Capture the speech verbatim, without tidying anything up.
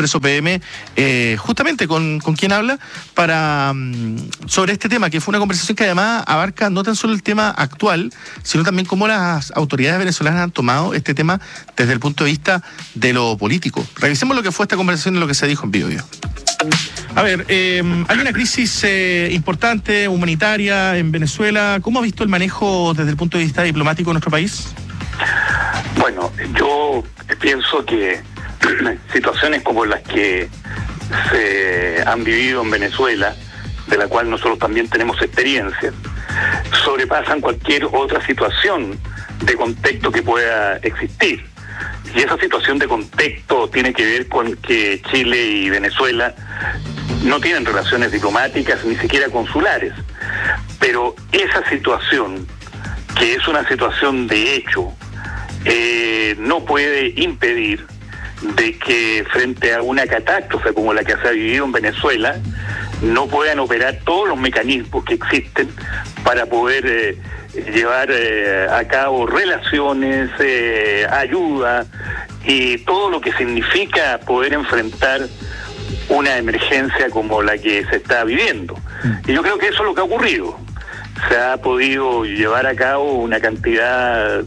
Expreso P M, eh, justamente con, con quien habla, para um, sobre este tema, que fue una conversación que además abarca no tan solo el tema actual, sino también cómo las autoridades venezolanas han tomado este tema desde el punto de vista de lo político. Revisemos lo que fue esta conversación y lo que se dijo en Bio Bio. A ver, eh, hay una crisis eh, importante, humanitaria en Venezuela. ¿Cómo ha visto el manejo desde el punto de vista diplomático de nuestro país? Bueno, yo pienso que situaciones como las que se han vivido en Venezuela, de la cual nosotros también tenemos experiencia, sobrepasan cualquier otra situación de contexto que pueda existir. Y esa situación de contexto tiene que ver con que Chile y Venezuela no tienen relaciones diplomáticas, ni siquiera consulares. Pero esa situación, que es una situación de hecho, eh, no puede impedir de que frente a una catástrofe como la que se ha vivido en Venezuela, no puedan operar todos los mecanismos que existen para poder eh, llevar eh, a cabo relaciones, eh, ayuda y todo lo que significa poder enfrentar una emergencia como la que se está viviendo. Y yo creo que eso es lo que ha ocurrido. Se ha podido llevar a cabo una cantidad